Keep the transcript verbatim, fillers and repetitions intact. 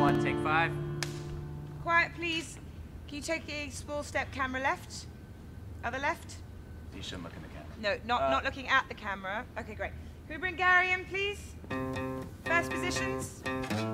one, take five. Quiet, please. Can you take a small step camera left? Other left? You shouldn't look in the camera. No, not, Uh, not looking at the camera. Okay, great. Can we bring Gary in, please? First positions.